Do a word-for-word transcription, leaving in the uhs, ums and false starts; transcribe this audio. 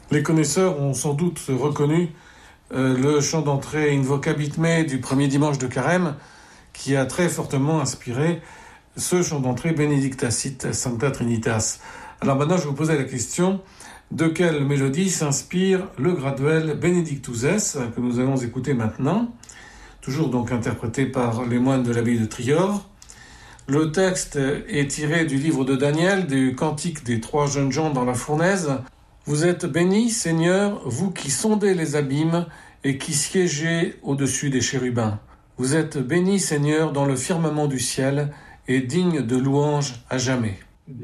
Les connaisseurs ont sans doute reconnu euh, le chant d'entrée Invocabit Me du premier dimanche de Carême, qui a très fortement inspiré ce chant d'entrée Benedicta sit Sancta Trinitas. Alors maintenant, je vais vous poser la question, de quelle mélodie s'inspire le graduel Benedictus Es, que nous allons écouter maintenant, toujours donc interprété par les moines de l'abbaye de Trior. Le texte est tiré du livre de Daniel, du cantique des trois jeunes gens dans la fournaise. Vous êtes bénis, Seigneur, vous qui sondez les abîmes et qui siégez au-dessus des chérubins. Vous êtes bénis, Seigneur, dans le firmament du ciel et digne de louange à jamais.